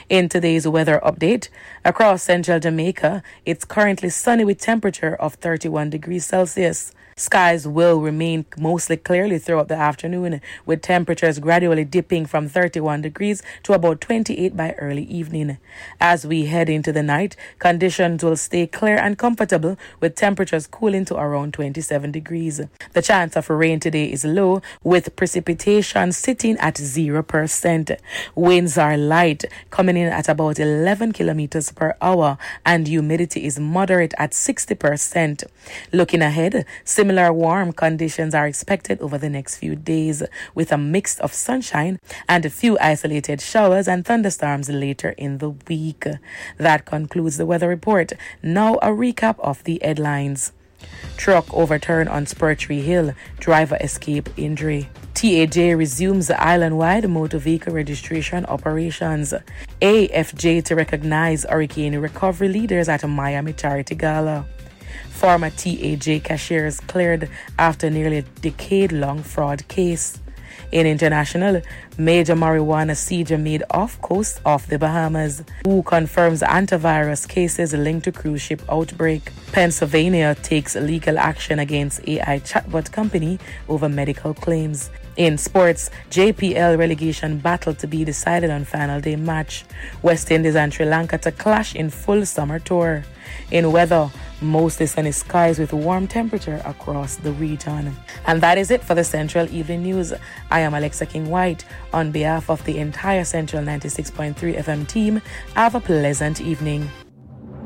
In today's weather update, across central Jamaica, it's currently sunny with temperature of 31 degrees Celsius. Skies will remain mostly clearly throughout the afternoon, with temperatures gradually dipping from 31 degrees to about 28 by early evening. As we head into the night, conditions will stay clear and comfortable, with temperatures cooling to around 27 degrees. The chance of rain today is low, with precipitation sitting at 0%. Winds are light, coming in at about 11 kilometers per hour, and humidity is moderate at 60%. Looking ahead, similar warm conditions are expected over the next few days, with a mix of sunshine and a few isolated showers and thunderstorms later in the week. That concludes the weather report. Now a recap of the headlines. Truck overturned on Spurtree Hill, driver escape injury. TAJ resumes island-wide motor vehicle registration operations. AFJ to recognize hurricane recovery leaders at a Miami charity gala. Former TAJ cashiers cleared after nearly a decade-long fraud case. In international, major marijuana seizure made off coast of the Bahamas. WHO confirms antivirus cases linked to cruise ship outbreak. Pennsylvania takes legal action against AI chatbot company over medical claims. In sports, JPL relegation battle to be decided on final day match. West Indies and Sri Lanka to clash in full summer tour. In weather, mostly sunny skies with warm temperature across the region. And that is it for the Central Evening News. I am Alexa King-White. On behalf of the entire Central 96.3 FM team, have a pleasant evening.